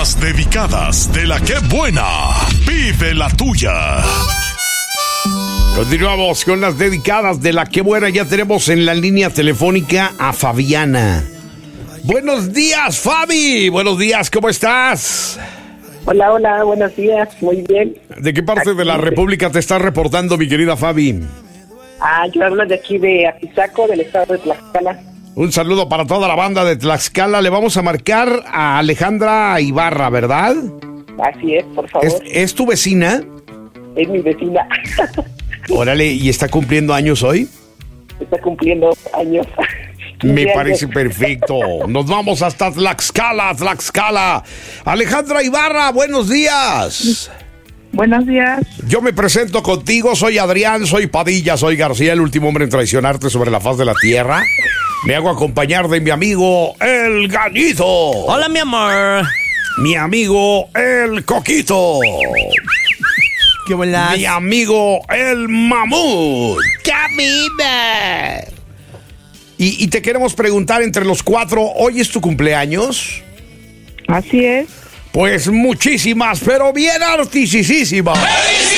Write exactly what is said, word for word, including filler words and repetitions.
las dedicadas de la que buena. Vive la tuya. Continuamos con las dedicadas de la que buena. Ya tenemos en la línea telefónica a Fabiana. Buenos días, Fabi. Buenos días, ¿cómo estás? Hola, hola, buenos días, muy bien. ¿De qué parte Aquí, de la República te estás reportando, mi querida Fabi? Ah, yo hablo de aquí de Apizaco, del estado de Tlaxcala. Un saludo para toda la banda de Tlaxcala. Le vamos a marcar a Alejandra Ibarra, ¿verdad? Así es, por favor. ¿Es, es tu vecina? Es mi vecina. Órale, ¿y está cumpliendo años hoy? Está cumpliendo años. Me parece perfecto. Nos vamos hasta Tlaxcala, Tlaxcala. Alejandra Ibarra, buenos días. Buenos días. Yo me presento contigo, soy Adrián, soy Padilla, soy García, el último hombre en traicionarte sobre la faz de la tierra. Me hago acompañar de mi amigo, el Gañito. Hola, mi amor. Mi amigo, el Coquito. ¿Qué bolas? Mi amigo, el Mamut. ¡Camina! Y, y te queremos preguntar entre los cuatro, ¿hoy es tu cumpleaños? Así es. Pues muchísimas, pero bien artisísimas.